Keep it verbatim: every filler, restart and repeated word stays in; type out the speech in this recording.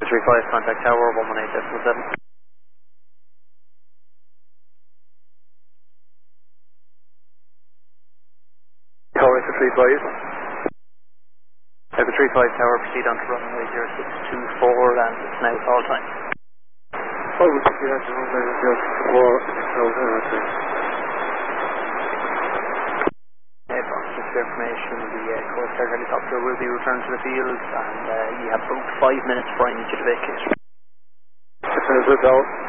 three five, contact tower, one one eight decimal seven. Tower three five. Echo three five tower, proceed on to runway zero six two four and it's now call time. Oh, we can get to runway zero six two four and it's now Just for information, the uh, Coast Guard helicopter will be returned to the field and uh, you have about five minutes for I need you to vacate. It's a good out.